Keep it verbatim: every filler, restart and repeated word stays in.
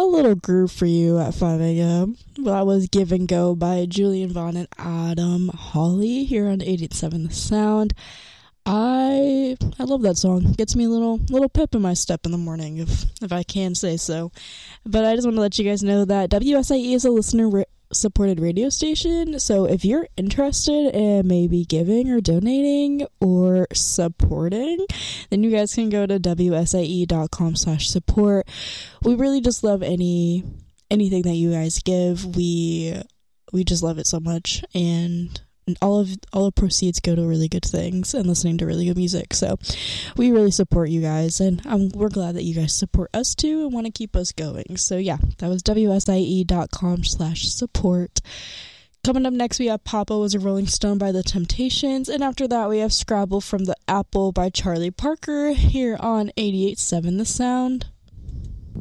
little groove for you at five a.m. That was Give and Go by Julian Vaughn and Adam Hawley here on eighty-eight point seven The Sound. I I love that song. Gets me a little little pep in my step in the morning, if if I can say so. But I just want to let you guys know that W S I E is a listener ra- supported radio station. So if you're interested in maybe giving or donating or supporting, then you guys can go to W S I E dot com slash support. We really just love any anything that you guys give. We we just love it so much, and And all of all the proceeds go to really good things and listening to really good music. So we really support you guys, and um, we're glad that you guys support us too and want to keep us going. So yeah, that was W S I E dot com slash support. Coming up next, we have Papa Was a Rolling Stone by The Temptations, and after that we have Scrabble from the Apple by Charlie Parker here on eighty-eight point seven The Sound.